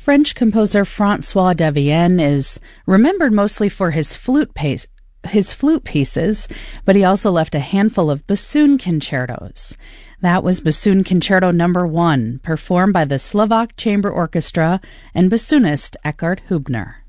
French composer Francois Devienne is remembered mostly for his flute pieces, but he also left a handful of bassoon concertos. That was Bassoon Concerto No. 1, performed by the Slovak Chamber Orchestra and bassoonist Eckhard Hubner.